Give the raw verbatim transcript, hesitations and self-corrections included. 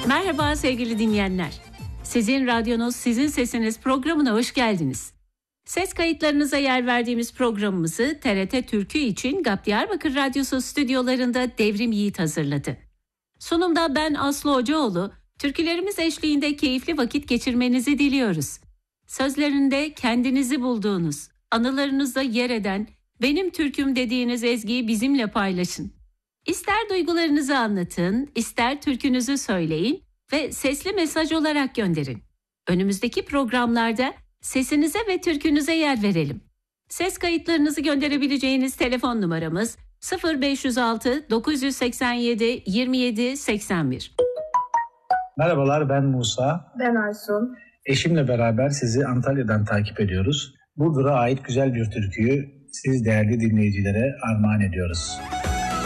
Merhaba sevgili dinleyenler. Sizin radyonuz, sizin sesiniz programına hoş geldiniz. Ses kayıtlarınıza yer verdiğimiz programımızı T R T Türkü için G A P Diyarbakır Radyosu stüdyolarında Devrim Yiğit hazırladı. Sunumda ben Aslı Hocaoğlu, türkülerimiz eşliğinde keyifli vakit geçirmenizi diliyoruz. Sözlerinde kendinizi bulduğunuz, anılarınızda yer eden, benim türküm dediğiniz ezgiyi bizimle paylaşın. İster duygularınızı anlatın, ister türkünüzü söyleyin ve sesli mesaj olarak gönderin. Önümüzdeki programlarda sesinize ve türkünüze yer verelim. Ses kayıtlarınızı gönderebileceğiniz telefon numaramız sıfır beş yüz altı dokuz yüz seksen yedi yirmi yedi seksen bir. Merhabalar, ben Musa. Ben Aysun. Eşimle beraber sizi Antalya'dan takip ediyoruz. Burdur'a ait güzel bir türküyü siz değerli dinleyicilere armağan ediyoruz.